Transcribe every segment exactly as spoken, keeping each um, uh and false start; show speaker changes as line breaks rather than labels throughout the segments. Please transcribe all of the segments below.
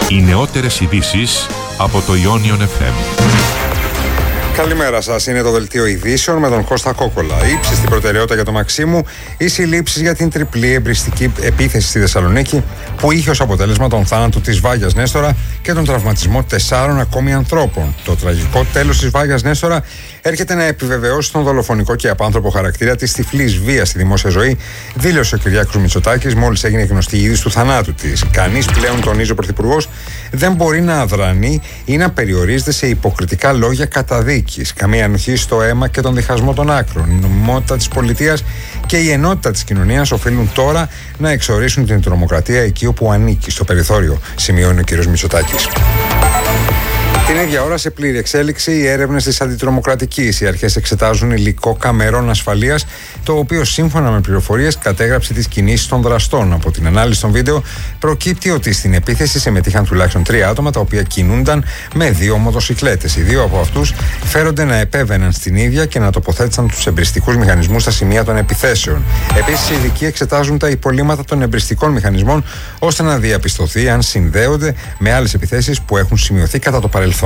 Οι νεότερες ειδήσεις από το Ionion εφ εμ.
Καλημέρα σας. Είναι το δελτίο ειδήσεων με τον Κώστα Κόκολα. Ύψιστη προτεραιότητα για το Μαξίμου οι συλλήψεις για την τριπλή εμπριστική επίθεση στη Θεσσαλονίκη, που είχε ως αποτέλεσμα τον θάνατο της Βάγιας Νέστορα και τον τραυματισμό τεσσάρων ακόμη ανθρώπων. Το τραγικό τέλος της Βάγιας Νέστορα έρχεται να επιβεβαιώσει τον δολοφονικό και απάνθρωπο χαρακτήρα της τυφλής βίας στη δημόσια ζωή, δήλωσε ο Κυριάκος Μητσοτάκης μόλις έγινε γνωστή η είδηση του θανάτου της. Κανείς πλέον, τονίζει ο Πρωθυπουργός, δεν μπορεί να αδρανεί ή να περιορίζεται σε υποκριτικά λόγια καταδίκης. Καμία ανοχή στο αίμα και τον διχασμό των άκρων. Η νομιμότητα της πολιτείας και η ενότητα της κοινωνίας οφείλουν τώρα να εξορίσουν την τρομοκρατία εκεί όπου ανήκει, στο περιθώριο, σημειώνει ο κ. Μητσοτάκης. Την ίδια ώρα, σε πλήρη εξέλιξη, οι έρευνες της αντιτρομοκρατικής. Οι αρχές εξετάζουν υλικό καμερών ασφαλείας, το οποίο σύμφωνα με πληροφορίες κατέγραψε τις κινήσεις των δραστών. Από την ανάλυση των βίντεο προκύπτει ότι στην επίθεση συμμετείχαν τουλάχιστον τρία άτομα, τα οποία κινούνταν με δύο μοτοσικλέτες. Οι δύο από αυτούς φέρονται να επέβαιναν στην ίδια και να τοποθέτησαν τους εμπριστικούς μηχανισμούς στα σημεία των επιθέσεων. Επίσης, οι ειδικοί εξετάζουν τα υπολείμματα των εμπριστικών μηχανισμών, ώστε να διαπιστωθεί αν συνδέονται με άλλες επιθέσεις που έχουν σημειωθεί κατά το παρελθόν.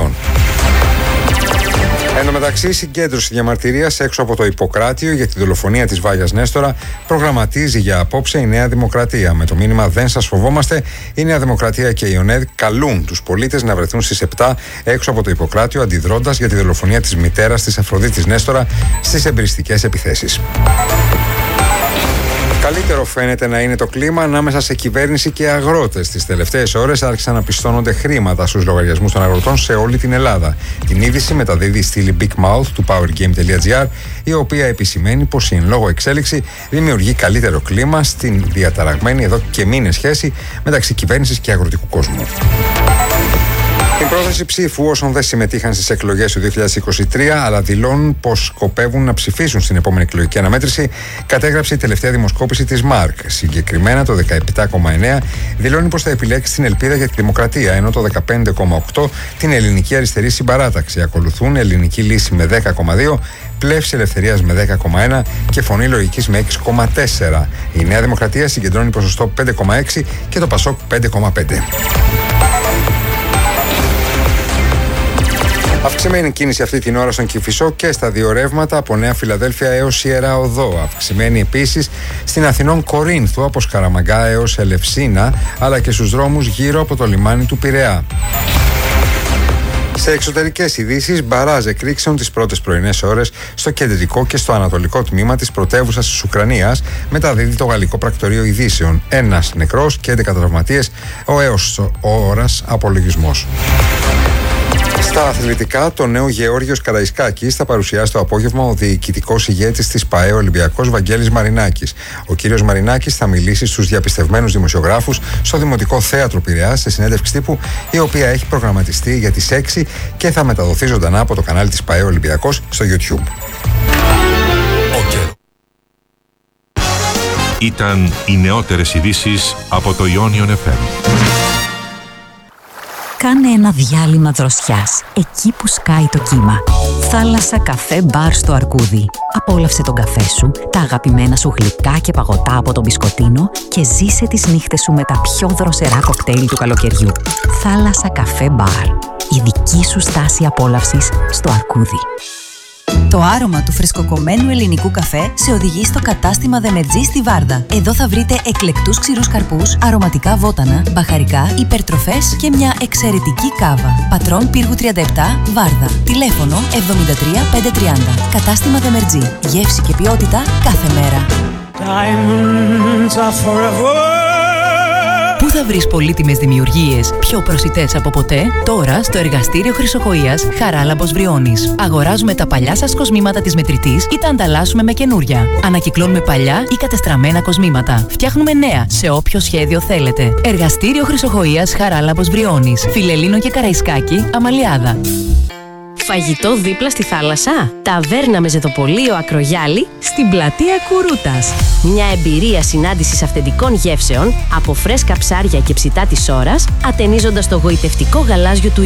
Εν τω μεταξύ, η συγκέντρωση διαμαρτυρίας έξω από το Ιπποκράτιο για τη δολοφονία της Βάγιας Νέστορα προγραμματίζει για απόψε η Νέα Δημοκρατία. Με το μήνυμα «Δεν σας φοβόμαστε», η Νέα Δημοκρατία και η ΟΝΕΔ καλούν τους πολίτες να βρεθούν στις επτά έξω από το Ιπποκράτιο, αντιδρώντας για τη δολοφονία της μητέρας της Αφροδίτης Νέστορα στις εμπριστικές επιθέσεις. Καλύτερο φαίνεται να είναι το κλίμα ανάμεσα σε κυβέρνηση και αγρότες. Τις τελευταίες ώρες άρχισαν να πιστώνονται χρήματα στους λογαριασμούς των αγροτών σε όλη την Ελλάδα. Την είδηση μεταδίδει η στήλη Big Mouth του powergame.gr, η οποία επισημαίνει πως η εν λόγω εξέλιξη δημιουργεί καλύτερο κλίμα στην διαταραγμένη εδώ και μήνες σχέση μεταξύ κυβέρνησης και αγροτικού κόσμου. Την πρόθεση ψήφου όσων δεν συμμετείχαν στις εκλογές του δύο χιλιάδες είκοσι τρία αλλά δηλώνουν πως σκοπεύουν να ψηφίσουν στην επόμενη εκλογική αναμέτρηση, κατέγραψε η τελευταία δημοσκόπηση της Μάρκ. Συγκεκριμένα το δεκαεπτά κόμμα εννέα δηλώνει πως θα επιλέξει την Ελπίδα για τη Δημοκρατία, ενώ το δεκαπέντε κόμμα οκτώ την Ελληνική Αριστερή Συμπαράταξη. Ακολουθούν Ελληνική Λύση με δέκα κόμμα δύο, Πλεύση Ελευθερίας με δέκα κόμμα ένα και Φωνή Λογικής με έξι κόμμα τέσσερα. Η Νέα Δημοκρατία συγκεντρώνει ποσοστό πέντε κόμμα έξι και το Πασόκ πέντε κόμμα πέντε. Αυξημένη κίνηση αυτή την ώρα στον Κηφισό και στα δύο ρεύματα από Νέα Φιλαδέλφια έως Ιερά Οδό. Αυξημένη επίσης στην Αθηνών Κορίνθου από Σκαραμαγκά έως Ελευσίνα, αλλά και στους δρόμους γύρω από το λιμάνι του Πειραιά. Σε εξωτερικές ειδήσεις, μπαράζ εκρήξεων τις πρώτες πρωινές ώρες στο κεντρικό και στο ανατολικό τμήμα της πρωτεύουσας της Ουκρανίας, μεταδίδει το γαλλικό πρακτορείο ειδήσεων. Ένας νεκρός και έντεκα τραυματίες, ο έως ώρας απολογισμός. Στα αθλητικά, το νέο Γεώργιος Καραϊσκάκης θα παρουσιάσει το απόγευμα ο διοικητικός ηγέτης της ΠΑΕ Ολυμπιακός Βαγγέλης Μαρινάκης. Ο κύριος Μαρινάκης θα μιλήσει στους διαπιστευμένους δημοσιογράφους στο Δημοτικό Θέατρο Πειραιάς σε συνέντευξη τύπου, η οποία έχει προγραμματιστεί για τις έξι και θα μεταδοθεί ζωντανά από το κανάλι της ΠΑΕ Ολυμπιακός στο YouTube.
Okay. Ήταν οι νεότερες ειδήσεις από το Ionion εφ εμ.
Κάνε ένα διάλειμμα δροσιάς, εκεί που σκάει το κύμα. Θάλασσα, καφέ, μπαρ στο Αρκούδι. Απόλαυσε τον καφέ σου, τα αγαπημένα σου γλυκά και παγωτά από τον μπισκοτίνο και ζήσε τις νύχτες σου με τα πιο δροσερά κοκτέιλ του καλοκαιριού. Θάλασσα, καφέ, μπαρ. Η δική σου στάση απόλαυσης στο Αρκούδι.
Το άρωμα του φρεσκοκομμένου ελληνικού καφέ σε οδηγεί στο κατάστημα Δεμετζή στη Βάρδα. Εδώ θα βρείτε εκλεκτούς ξηρούς καρπούς, αρωματικά βότανα, μπαχαρικά, υπερτροφές και μια εξαιρετική κάβα. Πατρών Πύργου τριάντα επτά, Βάρδα. Τηλέφωνο εβδομήντα τρία πεντακόσια τριάντα. Κατάστημα Δεμετζή. Γεύση και ποιότητα κάθε μέρα.
Πού θα βρεις πολύτιμες δημιουργίες πιο προσιτές από ποτέ? Τώρα στο εργαστήριο Χρυσοκοΐας Χαράλαμπος Βριώνης. Αγοράζουμε τα παλιά σας κοσμήματα της μετρητής ή τα ανταλλάσσουμε με καινούρια. Ανακυκλώνουμε παλιά ή κατεστραμμένα κοσμήματα. Φτιάχνουμε νέα σε όποιο σχέδιο θέλετε. Εργαστήριο Χρυσοκοΐας Χαράλαμπος Βριώνης. Φιλελλήνο και Καραϊσκάκη, Αμαλιάδα.
Φαγητό δίπλα στη θάλασσα? Ταβέρνα με ζεδοπολείο Ακρογιάλη στην πλατεία Κουρούτας. Μια εμπειρία συνάντησης αυθεντικών γεύσεων από φρέσκα ψάρια και ψητά της ώρας, ατενίζοντας το γοητευτικό γαλάζιο του